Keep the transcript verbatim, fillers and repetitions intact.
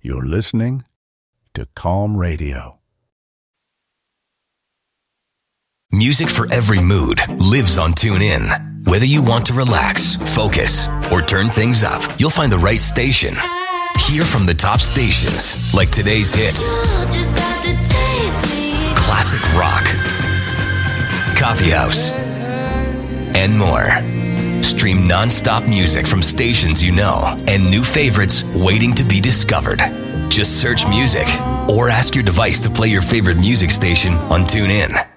You're listening to Calm Radio. Music for every mood lives on TuneIn. Whether you want to relax, focus, or turn things up, you'll find the right station. Hear from the top stations like today's hits, classic rock, coffee house, and more. Stream non-stop music from stations you know and new favorites waiting to be discovered. Just search music or ask your device to play your favorite music station on TuneIn.